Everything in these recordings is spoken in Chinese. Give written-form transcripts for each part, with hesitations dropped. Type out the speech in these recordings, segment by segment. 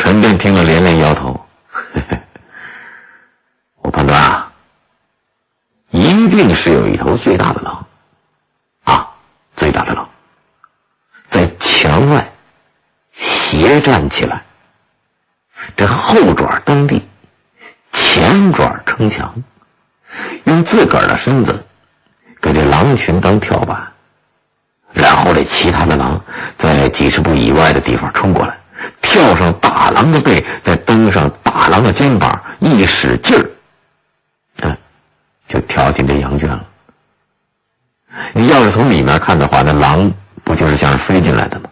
陈震听了连连摇头，呵呵，我判断啊，一定是有一头最大的狼啊，最大的狼在墙外斜站起来，这后爪蹬地，前爪撑墙，用自个儿的身子给这狼群当跳板，然后这其他的狼在几十步以外的地方冲过来，跳上大狼的背，再登上大狼的肩膀，一使劲儿，就跳进这羊圈了。你要是从里面看的话，那狼不就是像是飞进来的吗？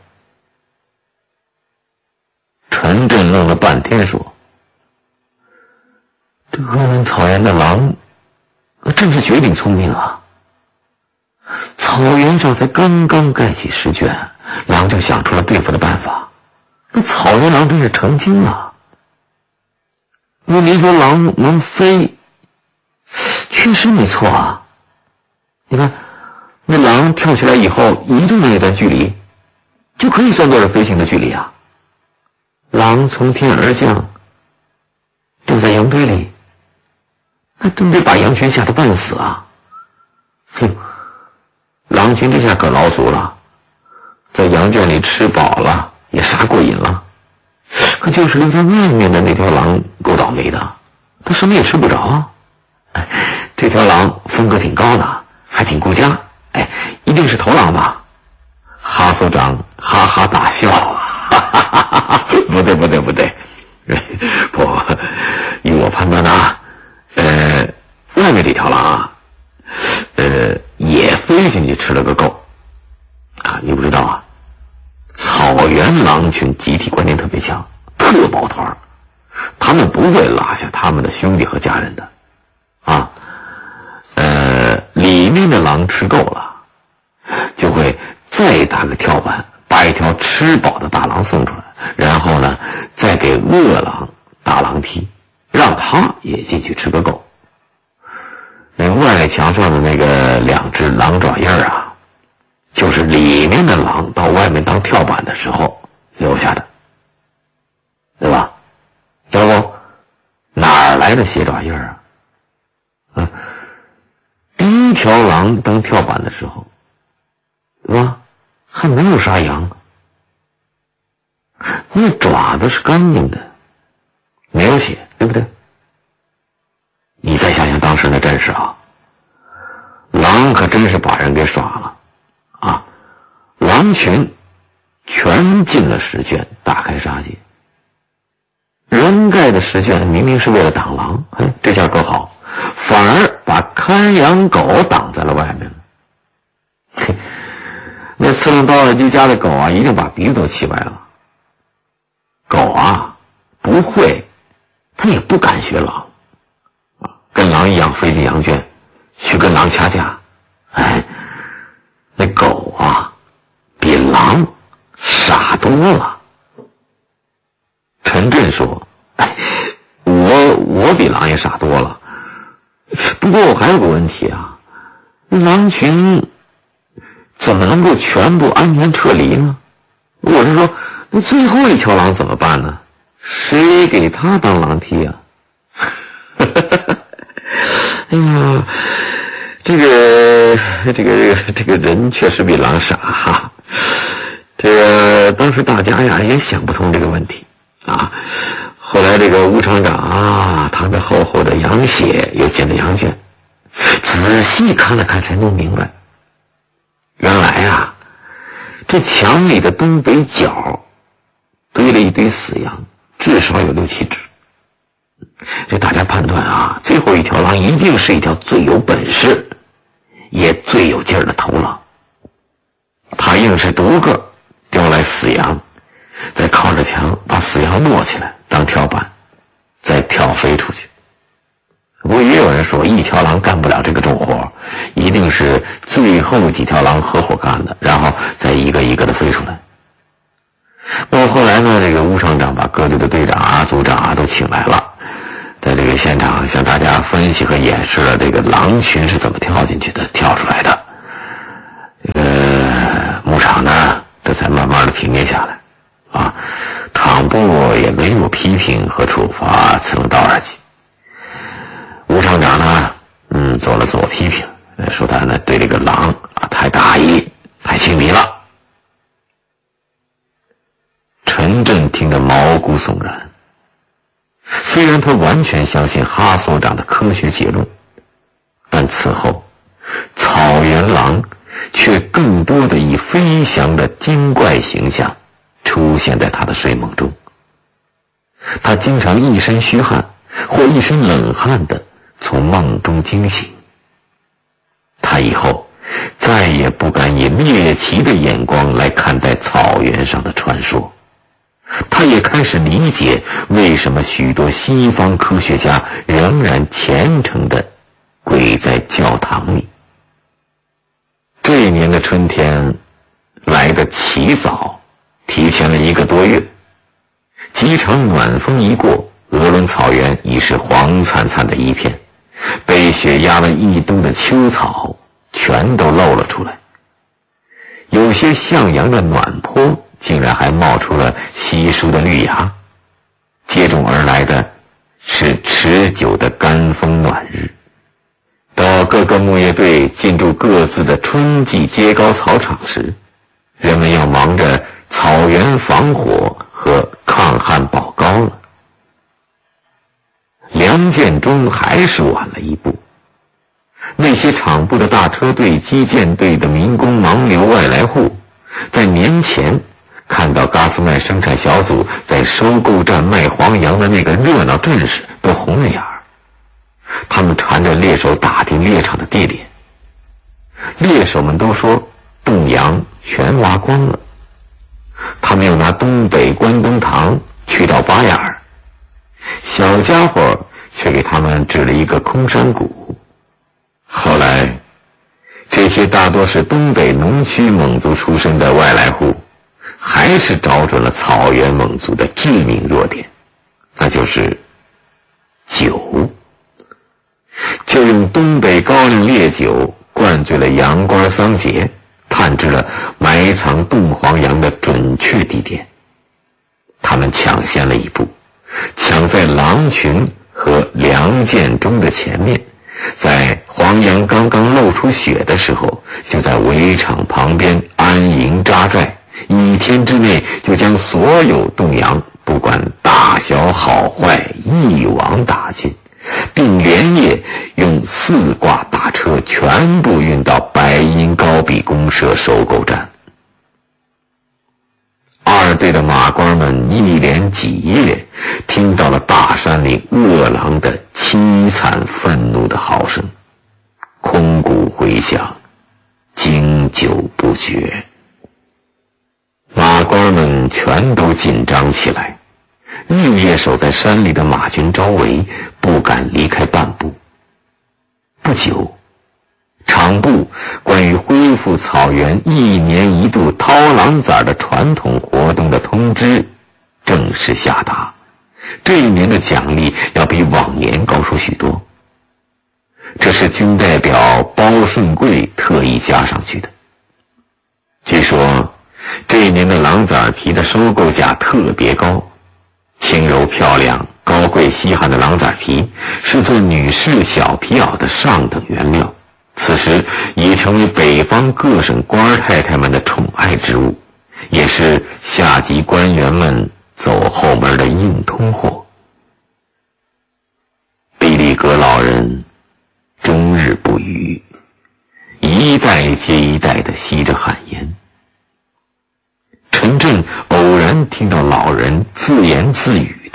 陈震愣了半天说，这鄂温草原的狼真是绝顶聪明啊，草原上才刚刚盖起石圈，狼就想出了对付的办法，那草原狼真是成精啊。您说狼能飞，确实没错啊。你看那狼跳起来以后移动那一段距离就可以算作是飞行的距离啊。狼从天而降，掉在羊堆里，那真得把羊群吓得半死啊。哼，狼群这下可老俗了，在羊圈里吃饱了也杀过瘾了，可就是留在外面的那条狼够倒霉的，它什么也吃不着。这条狼风格挺高的，还挺顾家，一定是头狼吧？哈所长哈哈大笑，哈哈哈哈，不对，不，以我判断啊，外面这条狼啊，也飞进去吃了个够啊！你不知道啊，草原狼群集体观念特别强，特抱团，他们不会落下他们的兄弟和家人的啊。里面的狼吃够了，就会再打个跳板，把一条吃饱的大狼送出来，然后呢，再给饿狼打狼踢，让他也进去吃个够。那外墙上的那个2只狼爪印啊，就是里面的狼到外面当跳板的时候留下的，对吧？要不哪儿来的鞋爪印啊？第一条狼当跳板的时候，对吧？还没有杀羊，那爪子是干净的，没有血，对不对？你再想想当时的阵势啊，狼可真是把人给耍了啊！狼群全进了石圈，大开杀戒。人盖的石圈明明是为了挡狼，这下够好，反而把看羊狗挡在了外面了。那刺楞刀耳机家的狗啊，一定把鼻子都气歪了。狗啊，不会，它也不敢学狼，跟狼一样飞进羊圈去跟狼掐架。那狗啊，比狼傻多了。陈震说，我比狼也傻多了。不过我还有个问题啊，狼群怎么能够全部安全撤离呢？我是说，那最后一条狼怎么办呢？谁给他当狼踢啊？哎呀，这个人确实比狼傻哈。这个当时大家呀也想不通这个问题啊。后来这个吴厂长啊，淌着厚厚的羊血又进了羊圈，仔细看了看才弄明白，原来啊，这墙里的东北角堆了一堆死羊，至少有6、7只。这大家判断啊，最后一条狼一定是一条最有本事也最有劲儿的头狼，他硬是独个叼来死羊，再靠着墙把死羊摞起来当跳板，再跳飞出去。不过也有人说，一条狼干不了这个重活，一定是最后几条狼合伙干的，然后再一个一个的飞出来。不过后来呢，这个吴厂长把各队的队长啊、组长啊都请来了，在这个现场向大家分析和演示了这个狼群是怎么跳进去的、跳出来的。这个牧场呢，这才慢慢的平静下来啊。倘党部也没有批评和处罚此龙道二级。吴厂长呢，做了自我批评，说他呢对这个狼太大意，太轻敌了。陈震听得毛骨悚然，虽然他完全相信哈所长的科学结论，但此后草原狼却更多的以飞翔的精怪形象出现在他的睡梦中。他经常一身虚汗或一身冷汗的从梦中惊醒。他以后再也不敢以猎奇的眼光来看待草原上的传说。他也开始理解为什么许多西方科学家仍然虔诚地跪在教堂里。这一年的春天来得奇早，提前了1个多月。几场暖风一过，鄂伦草原已是黄灿灿的一片，被雪压了1冬的秋草全都露了出来。有些向阳的暖坡竟然还冒出了稀疏的绿芽，接踵而来的是持久的干风暖日。到各个牧业队进驻各自的春季街高草场时，人们要忙着草原防火和抗旱保高了。梁建中还是晚了一步。那些厂部的大车队、基建队的民工、盲流、外来户，在年前看到嘎斯麦生产小组在收购站卖黄羊的那个热闹阵势，都红了眼儿。他们缠着猎手打听猎场的地点，猎手们都说冻羊全挖光了。他们又拿东北关东糖去到巴眼儿，小家伙却给他们指了一个空山谷。后来这些大多是东北农区蒙族出身的外来户，还是找准了草原蒙族的致命弱点，那就是酒。就用东北高粱烈酒灌醉了羊倌桑节，探知了埋藏冻黄羊的准确地点。他们抢先了一步，抢在狼群和梁建中的前面，在黄羊刚刚露出血的时候，就在围场旁边安营扎寨，1天之内就将所有冻羊不管大小好坏一网打尽，并连夜用4挂大车全部运到白银高壁公社收购站。2队的马官们一连几夜听到了大山里饿狼的凄惨愤怒的嚎声，空谷回响，经久不绝。马官们全都紧张起来，日夜守在山里的马群周围，不敢离开半步。不久，厂部关于恢复草原1年1度掏狼崽的传统活动的通知正式下达，这一年的奖励要比往年高出许多。这是军代表包顺贵特意加上去的。据说这一年的狼崽皮的收购价特别高，轻柔漂亮、高贵稀罕的狼崽皮是做女士小皮袄的上等原料，此时已成为北方各省官太太们的宠爱之物，也是下级官员们走后门的硬通货。毕利格老人终日不语，一代接一代地吸着旱烟。陈震偶然听到老人自言自语